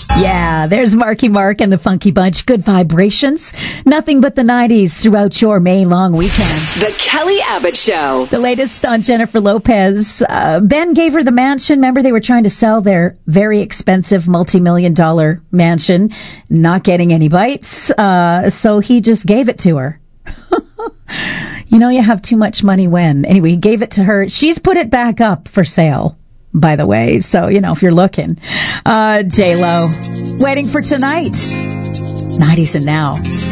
Yeah, there's Marky Mark and the Funky Bunch. Good vibrations. Nothing but the 90s throughout your May long weekend. The Kelly Abbott Show. The latest on Jennifer Lopez. Ben gave her the mansion. Remember, they were trying to sell their very expensive multi-million-dollar mansion, not getting any bites. So he just gave it to her. You know you have too much money when. Anyway, he gave it to her. She's put it back up for sale, by the way. So, if you're looking. J-Lo, waiting for tonight. 90s and now.